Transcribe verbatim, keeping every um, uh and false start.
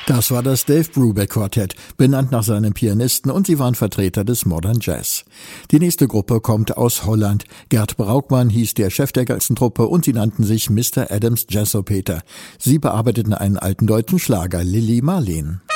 Das war das Dave Brubeck Quartett, benannt nach seinem Pianisten, und sie waren Vertreter des Modern Jazz. Die nächste Gruppe kommt aus Holland. Gert Braukmann hieß der Chef der ganzen Truppe und sie nannten sich Mister Adams Jazzopeter. Sie bearbeiteten einen alten deutschen Schlager, Lili Marleen.